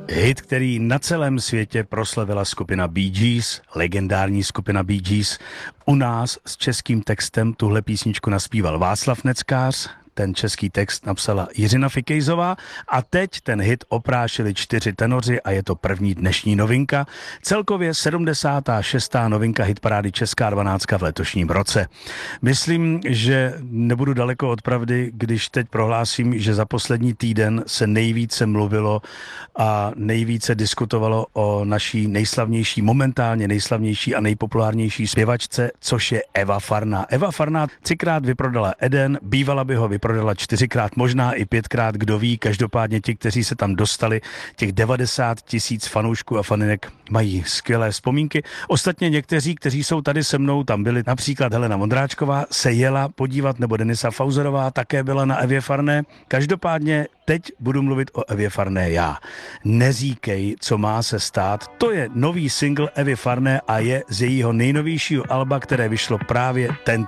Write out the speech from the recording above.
Hit, který na celém světě proslavila skupina Bee Gees, legendární skupina Bee Gees. U nás s českým textem tuhle písničku naspíval Václav Neckář, ten český text napsala Jiřina Fikejzová a teď ten hit oprášili 4 tenoři a je to první dnešní novinka. Celkově 76. novinka hitparády Česká 12 v letošním roce. Myslím, že nebudu daleko od pravdy, když teď prohlásím, že za poslední týden se nejvíce mluvilo a nejvíce diskutovalo o naší nejslavnější, momentálně nejslavnější a nejpopulárnější zpěvačce, což je Eva Farná. Eva Farná 3krát vyprodala Eden, bývala by ho vyprodala 4krát, možná i 5krát, kdo ví. Každopádně ti, kteří se tam dostali, těch 90 000 fanoušků a faninek mají skvělé vzpomínky. Ostatně někteří, kteří jsou tady se mnou, tam byli například Helena Vondráčková, se jela podívat, nebo Denisa Fauzerová také byla na Evě Farné. Každopádně teď budu mluvit o Evě Farné já. Neříkej, co má se stát. To je nový single Evy Farné a je z jejího nejnovějšího alba, které vyšlo právě tento